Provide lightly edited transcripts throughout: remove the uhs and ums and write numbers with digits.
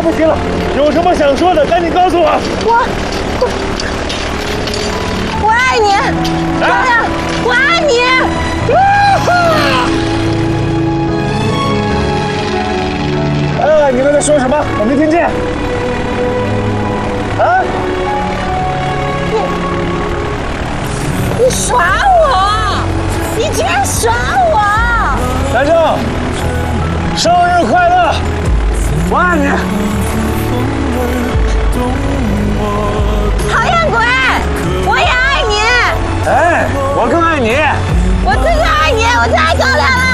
行了，有什么想说的，赶紧告诉我。 我爱你，高亮，我爱你。 你刚才说什么？我没听见。啊？ 你耍我！你居然耍我！ 南正，生日快乐！我爱你。 讨厌鬼！我也爱你。 哎，我更爱你。 我最最爱你，我最爱高亮了。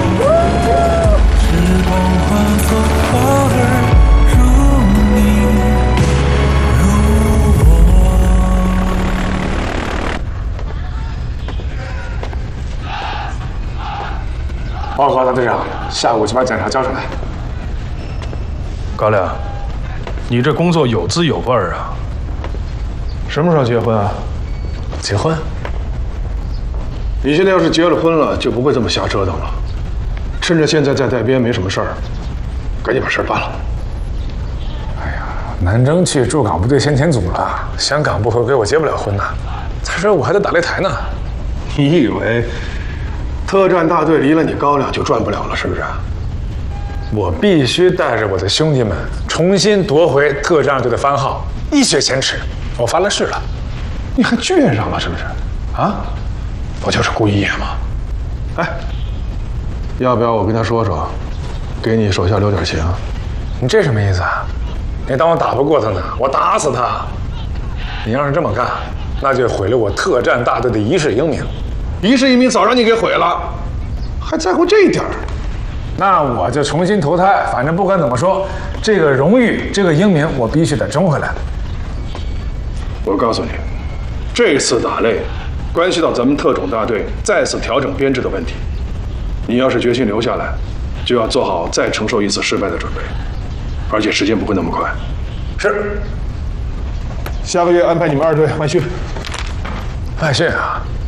报告大队长，下午就把检查交出来。 高亮，你这工作有滋有味儿啊！什么时候结婚啊？ 结婚？你现在要是结了婚了，就不会这么瞎折腾了。趁着现在在带编没什么事儿，赶紧把事儿办了。 哎呀，南征去驻港部队先遣组了，香港不回归我结不了婚呐。再说我还得打擂台呢。 你以为特战大队离了你高粱就转不了了，是不是？ 我必须带着我的兄弟们重新夺回特战队的番号，一雪前耻。我发了誓了。 你还倔上了是不是？啊？不就是故意野吗？哎，要不要我跟他说说，给你手下留点情？ 你这什么意思啊？你当我打不过他呢？我打死他！你要是这么干，那就毁了我特战大队的一世英名。 一世英名早让你给毁了，还在乎这一点儿？ 那我就重新投胎。反正不管怎么说，这个荣誉，这个英名，我必须得争回来。 我告诉你，这次打擂关系到咱们特种大队再次调整编制的问题。你要是决心留下来，就要做好再承受一次失败的准备，而且时间不会那么快。 是。 下个月安排你们2队外训。 外训啊？